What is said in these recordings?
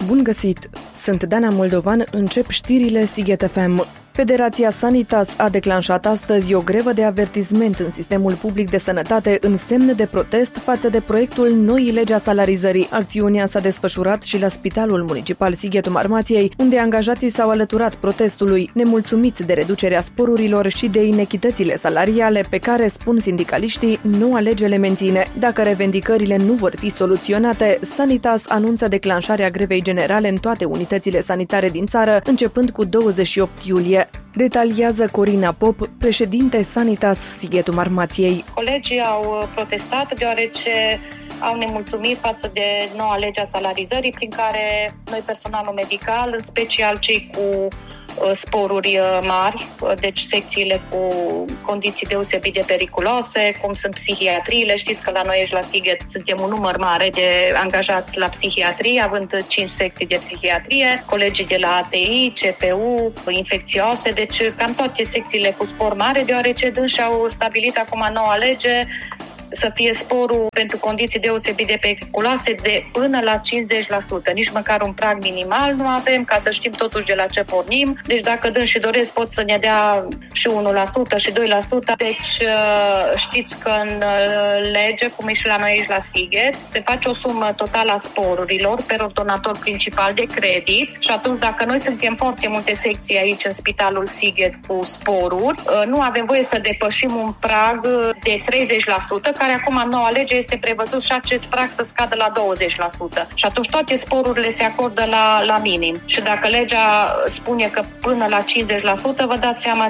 Bun găsit! Sunt Dana Moldovan, încep știrile Sighet FM. Federația Sanitas a declanșat astăzi o grevă de avertisment în sistemul public de sănătate în semn de protest față de proiectul noii legi a salarizării. Acțiunea s-a desfășurat și la Spitalul Municipal Sighetul Marmației, unde angajații s-au alăturat protestului, nemulțumiți de reducerea sporurilor și de inechitățile salariale pe care, spun sindicaliștii, noua lege le menține. Dacă revendicările nu vor fi soluționate, Sanitas anunță declanșarea grevei generale în toate unitățile sanitare din țară, începând cu 28 iulie. Detaliază Corina Pop, președinte Sanitas Sighetul Marmației. Colegii au protestat deoarece au nemulțumit față de noua lege a salarizării prin care noi, personalul medical, în special cei cu sporuri mari, deci secțiile cu condiții deosebit de periculoase, cum sunt psihiatriile. Știți că la noi aici la Sighet suntem un număr mare de angajați la psihiatrie, având 5 secții de psihiatrie, colegii de la ATI, CPU, infecțioase, deci cam toate secțiile cu spor mare, deoarece dânsi au stabilit acum noua lege să fie sporul pentru condiții deosebit de periculoase de până la 50%. Nici măcar un prag minimal nu avem, ca să știm totuși de la ce pornim. Deci dacă dânsi doresc, pot să ne dea și 1% și 2%. Deci știți că în lege, cum e și la noi aici la Sighet, se face o sumă totală a sporurilor per ordonator principal de credit și atunci dacă noi suntem foarte multe secții aici în Spitalul Sighet cu sporuri, nu avem voie să depășim un prag de 30%, care acum în noua lege este prevăzut și acest prag să scadă la 20%. Și atunci toate sporurile se acordă la minim. Și dacă legea spune că până la 50%, vă dați seama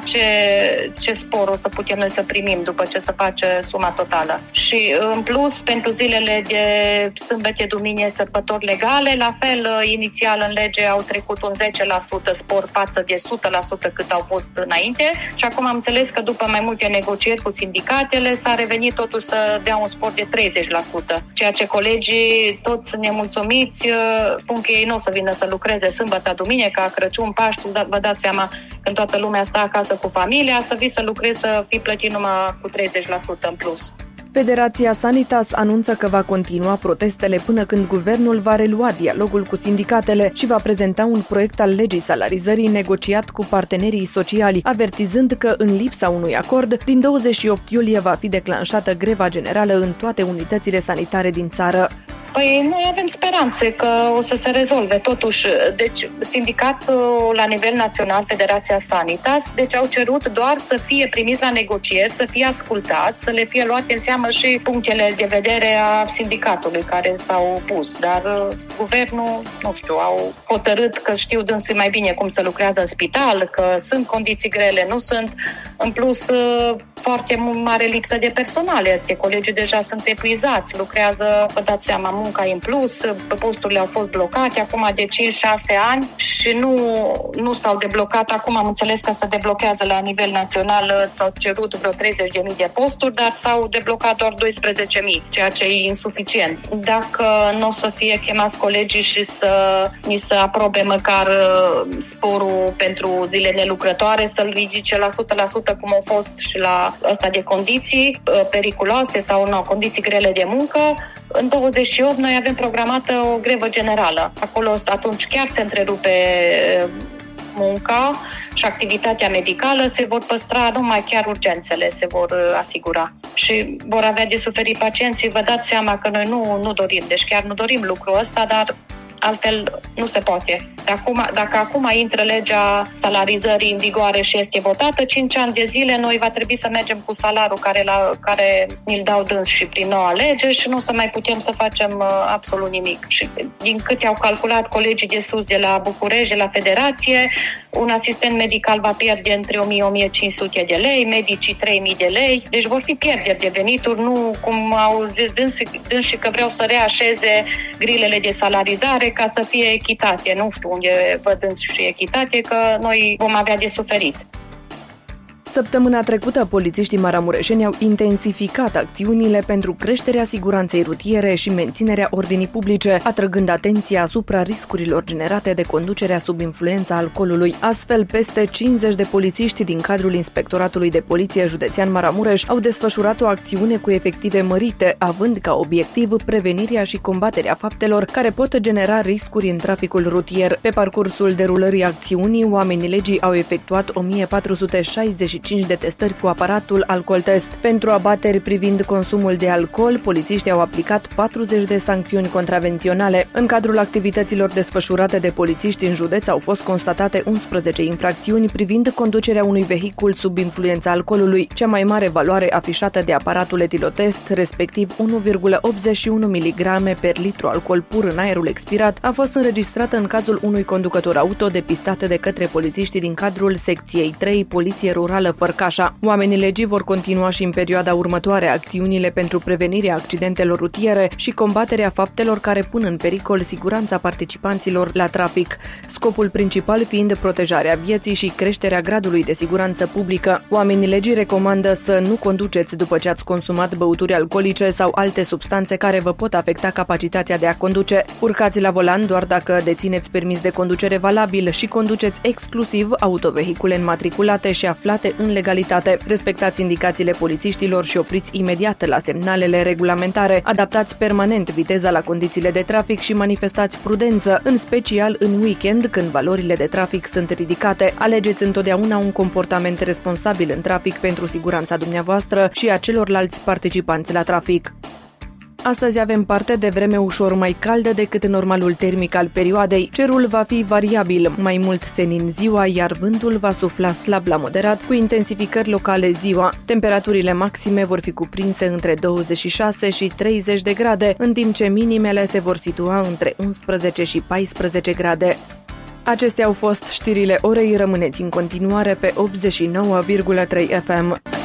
ce spor o să putem noi să primim după ce se face suma totală. Și în plus, pentru zilele de sâmbătă, duminică, sărbători legale, la fel, inițial în lege au trecut un 10% spor față de 100% cât au fost înainte și acum am înțeles că după mai multe negocieri cu sindicatele s-a revenit totuși să dea un spor de 30%, ceea ce colegii toți sunt nemulțumiți, spun că ei nu o să vină să lucreze sâmbătă, duminică, Crăciun, Paști, vă dați seama când toată lumea stă acasă cu familia, să vii să lucrezi, să fii plătit numai cu 30% în plus. Federația Sanitas anunță că va continua protestele până când guvernul va relua dialogul cu sindicatele și va prezenta un proiect al legii salarizării negociat cu partenerii sociali, avertizând că în lipsa unui acord, din 28 iulie va fi declanșată greva generală în toate unitățile sanitare din țară. Păi noi avem speranțe că o să se rezolve. Totuși, deci sindicatul la nivel național, Federația Sanitas, deci au cerut doar să fie primiți la negocieri, să fie ascultați, să le fie luate în seamă și punctele de vedere a sindicatului care s-au pus. Dar guvernul, nu știu, au hotărât că știu dânsii mai bine cum să lucrează în spital, că sunt condiții grele, nu sunt. În plus, foarte mare lipsă de personal este. Colegii deja sunt epuizați, lucrează, vă dați seama, munca în plus, posturile au fost blocate acum de 5-6 ani și nu s-au deblocat. Acum am înțeles că se deblochează la nivel național, s-au cerut vreo 30.000 de posturi, dar s-au deblocat doar 12.000, ceea ce e insuficient. Dacă nu o să fie chemați colegii și să ni se aprobe măcar sporul pentru zile nelucrătoare, să-l ridice la 100% cum au fost și la ăsta de condiții periculoase sau condiții grele de muncă, în 28 noi avem programată o grevă generală. Acolo atunci chiar se întrerupe munca și activitatea medicală, se vor păstra numai chiar urgențele, se vor asigura. Și vor avea de suferit pacienții. Vă dați seama că noi nu dorim, deci chiar nu dorim lucrul ăsta, dar altfel nu se poate. Dacă acum intră legea salarizării în vigoare și este votată, 5 ani de zile noi va trebui să mergem cu salariul care ni-l dau dâns și prin noua lege și nu să mai putem să facem absolut nimic. Și din câte au calculat colegii de sus de la București, de la Federație, un asistent medical va pierde între 1.000-1.500 de lei, medicii 3.000 de lei, deci vor fi pierderi de venituri, nu cum au zis dânsi că vreau să reașeze grilele de salarizare ca să fie echitate. Nu știu unde văd și echitate, că noi vom avea de suferit. Săptămâna trecută, polițiștii maramureșeni au intensificat acțiunile pentru creșterea siguranței rutiere și menținerea ordinii publice, atrăgând atenția asupra riscurilor generate de conducerea sub influența alcoolului. Astfel, peste 50 de polițiști din cadrul Inspectoratului de Poliție Județean Maramureș au desfășurat o acțiune cu efective mărite, având ca obiectiv prevenirea și combaterea faptelor care pot genera riscuri în traficul rutier. Pe parcursul derulării acțiunii, oamenii legii au efectuat 1465 de testări cu aparatul alcooltest. Pentru abateri privind consumul de alcool, polițiștii au aplicat 40 de sancțiuni contravenționale. În cadrul activităților desfășurate de polițiști în județ au fost constatate 11 infracțiuni privind conducerea unui vehicul sub influența alcoolului. Cea mai mare valoare afișată de aparatul etilotest, respectiv 1,81 mg per litru alcool pur în aerul expirat, a fost înregistrată în cazul unui conducător auto depistat de către polițiștii din cadrul secției 3 Poliție Rurală Fărcașa. Oamenii legii vor continua și în perioada următoare acțiunile pentru prevenirea accidentelor rutiere și combaterea faptelor care pun în pericol siguranța participanților la trafic, scopul principal fiind protejarea vieții și creșterea gradului de siguranță publică. Oamenii legii recomandă să nu conduceți după ce ați consumat băuturi alcoolice sau alte substanțe care vă pot afecta capacitatea de a conduce. Urcați la volan doar dacă dețineți permis de conducere valabil și conduceți exclusiv autovehicule înmatriculate și aflate în legalitate. Respectați indicațiile polițiștilor și opriți imediat la semnalele regulamentare. Adaptați permanent viteza la condițiile de trafic și manifestați prudență, în special în weekend când valorile de trafic sunt ridicate. Alegeți întotdeauna un comportament responsabil în trafic pentru siguranța dumneavoastră și a celorlalți participanți la trafic. Astăzi avem parte de vreme ușor mai caldă decât normalul termic al perioadei. Cerul va fi variabil, mai mult senin ziua, iar vântul va sufla slab la moderat, cu intensificări locale ziua. Temperaturile maxime vor fi cuprinse între 26 și 30 de grade, în timp ce minimele se vor situa între 11 și 14 grade. Acestea au fost știrile orei, rămâneți în continuare pe 89,3 FM.